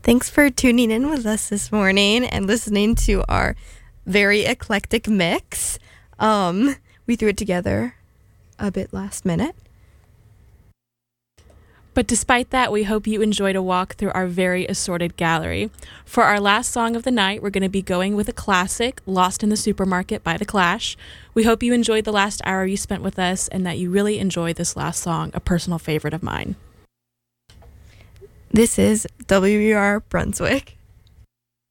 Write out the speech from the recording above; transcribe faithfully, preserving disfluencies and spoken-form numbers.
Thanks for tuning in with us this morning and listening to our very eclectic mix. Um, we threw it together a bit last minute. But despite that, we hope you enjoyed a walk through our very assorted gallery. For our last song of the night, we're going to be going with a classic, Lost in the Supermarket by The Clash. We hope you enjoyed the last hour you spent with us and that you really enjoyed this last song, a personal favorite of mine. This is W U R Brunswick.